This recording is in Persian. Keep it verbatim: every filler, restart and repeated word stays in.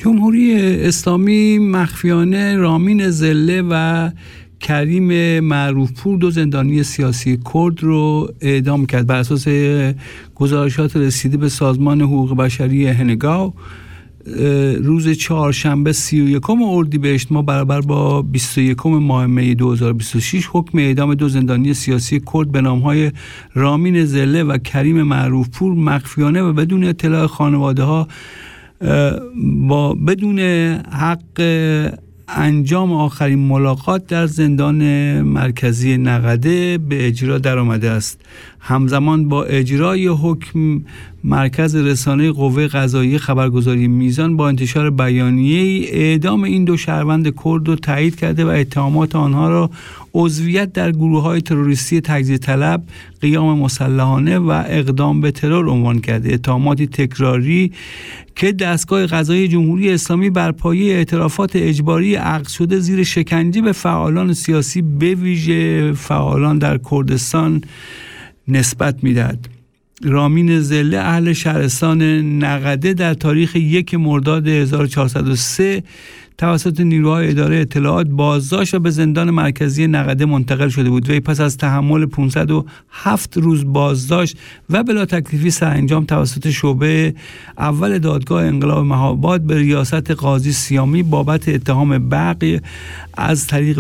جمهوری اسلامی مخفیانه رامین زله و کریم معروفپور دو زندانی سیاسی کرد رو اعدام کرد. بر اساس گزارشات رسیده به سازمان حقوق بشری هنگاو روز چهارشنبه سی و یکم اردیبهشت ماه برابر با بیست و یکم ماه می دو هزار و بیست و شش حکم اعدام دو زندانی سیاسی کرد به نام‌های رامین زله و کریم معروفپور مخفیانه و بدون اطلاع خانواده ها با بدون حق انجام آخرین ملاقات در زندان مرکزی نقده به اجرا در آمده است. همزمان با اجرای حکم مرکز رسانه قوه قضاییه خبرگزاری میزان با انتشار بیانیه اعدام این دو شهروند کرد رو تایید کرده و اتهامات آنها را عضویت در گروه‌های تروریستی تجزیه طلب، قیام مسلحانه و اقدام به ترور عنوان کرده. اتهاماتی تکراری که دستگاه قضایی جمهوری اسلامی بر پایه اعترافات اجباری عقد شده زیر شکنجه به فعالان سیاسی به ویژه فعالان در کردستان نسبت می‌دهد. رامین زله اهل شهرستان نقده در تاریخ یک مرداد هزار و چهارصد و سه توسط نیروهای اداره اطلاعات بازداشت و به زندان مرکزی نقده منتقل شده بود. وی پس از تحمل پانصد و هفت روز بازداشت و بلا تکلیفی سرانجام توسط شعبه اول دادگاه انقلاب مهاباد به ریاست قاضی سیامی بابت اتهام بغی از طریق